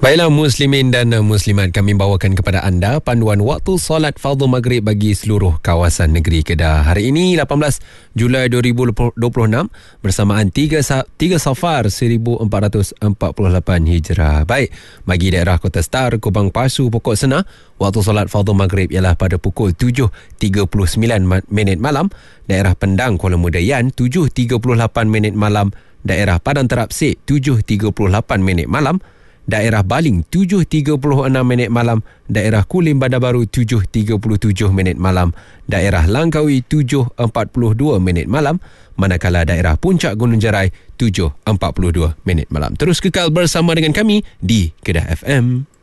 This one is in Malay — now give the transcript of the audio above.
Baiklah muslimin dan muslimat, kami bawakan kepada anda panduan waktu solat fardu maghrib bagi seluruh kawasan negeri Kedah. Hari ini 18 Julai 2026 bersamaan 3 Safar 1448 Hijrah. Baik, bagi daerah Kota Star, Kubang Pasu, Pokok Sena, waktu solat fardu maghrib ialah pada pukul 7.39 minit malam. Daerah Pendang, Kuala Muda Yan 7.38 minit malam. Daerah Padang Terapsik 7.38 minit malam. Daerah Baling 7.36 minit malam. Daerah Kulim Bandar Baru 7.37 minit malam. Daerah Langkawi 7.42 minit malam. Manakala daerah Puncak Gunung Jerai 7.42 minit malam. Terus kekal bersama dengan kami di Kedah FM.